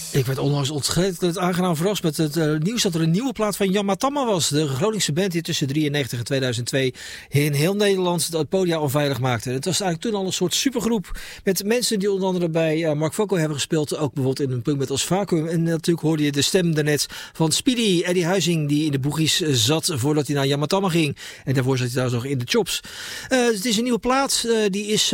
Ik werd onlangs ontzettend aangenaam verrast met het nieuws dat er een nieuwe plaat van Yamatama was. De Groningse band die tussen 1993 en 2002 in heel Nederland het podium onveilig maakte. Het was eigenlijk toen al een soort supergroep met mensen die onder andere bij Mark Foco hebben gespeeld. Ook bijvoorbeeld in een punkband als Vacuum. En natuurlijk hoorde je de stem daarnet van Speedy, Eddie Huizing, die in de boegies zat voordat hij naar Yamatama ging. En daarvoor zat hij daar nog in de chops. Het is een nieuwe plaat. Die is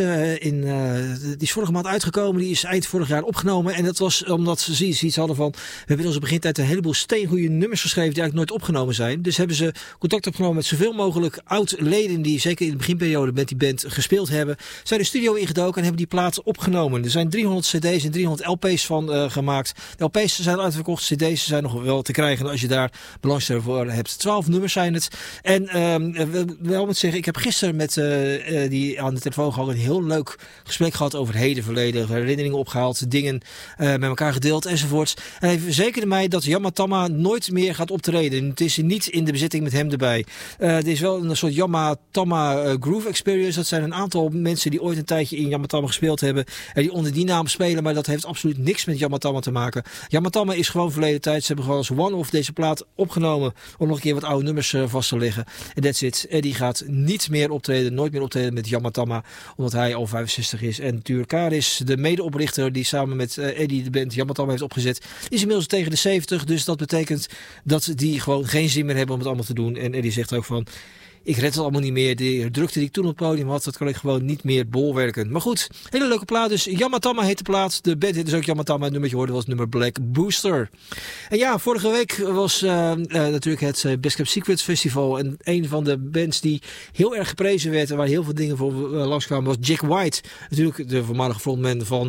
vorige maand uitgekomen. Die is eind vorig jaar opgenomen. En dat was omdat ze iets hadden van, we hebben in onze begintijd een heleboel steengoede nummers geschreven die eigenlijk nooit opgenomen zijn. Dus hebben ze contact opgenomen met zoveel mogelijk oud-leden die zeker in de beginperiode met die band gespeeld hebben. Zijn de studio ingedoken en hebben die plaat opgenomen. Er zijn 300 cd's en 300 lp's van gemaakt. De lp's zijn uitverkocht, cd's zijn nog wel te krijgen als je daar belangstelling voor hebt. 12 nummers zijn het. En wel moet zeggen, ik heb gisteren met die aan de telefoon gehad een heel leuk gesprek gehad over het heden, verleden, herinneringen opgehaald, dingen met elkaar gedeeld enzovoorts. En hij verzekerde mij dat Yamatama nooit meer gaat optreden. Het is niet in de bezitting met hem erbij. Er is wel een soort Yamatama Groove Experience. Dat zijn een aantal mensen die ooit een tijdje in Yamatama gespeeld hebben en die onder die naam spelen, maar dat heeft absoluut niks met Yamatama te maken. Yamatama is gewoon verleden tijd. Ze hebben gewoon als one-off deze plaat opgenomen om nog een keer wat oude nummers vast te leggen. En that's it. Eddie gaat niet meer optreden, nooit meer optreden met Yamatama, omdat hij al 65 is. En Tuur Karis, de medeoprichter die samen met Eddie de band Yamatama heeft opgezet, is inmiddels tegen de 70. Dus dat betekent dat die gewoon geen zin meer hebben om het allemaal te doen. En Eddie zegt ook van, ik red het allemaal niet meer. De drukte die ik toen op het podium had, dat kan ik gewoon niet meer bolwerken. Maar goed, hele leuke plaat. Dus Yamatama heet de plaat. De band heet dus ook Yamatama. Het nummertje hoorde was het nummer Black Booster. En ja, vorige week was natuurlijk het Best Kept Secrets Festival. En een van de bands die heel erg geprezen werd en waar heel veel dingen voor langskwamen was Jack White. Natuurlijk de voormalige frontman van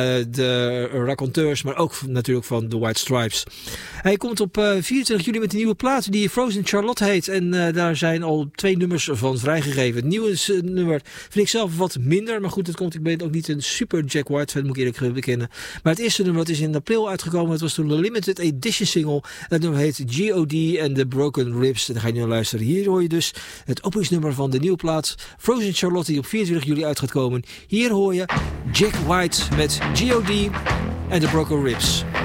de Raconteurs, maar ook natuurlijk van The White Stripes. Hij komt op 24 juli met een nieuwe plaat die Frozen Charlotte heet. En daar zijn al 2 nummers van vrijgegeven. Het nieuwe nummer vind ik zelf wat minder. Maar goed, dat komt. Ik ben ook niet een super Jack White fan, moet ik eerlijk bekennen. Maar het eerste nummer dat is in april uitgekomen. Het was toen een limited edition single. Dat nummer heet G.O.D. and the Broken Ribs. En daar ga je nu naar luisteren. Hier hoor je dus het openingsnummer van de nieuwe plaat Frozen Charlotte die op 24 juli uit gaat komen. Hier hoor je Jack White met G.O.D. and the Broken Ribs.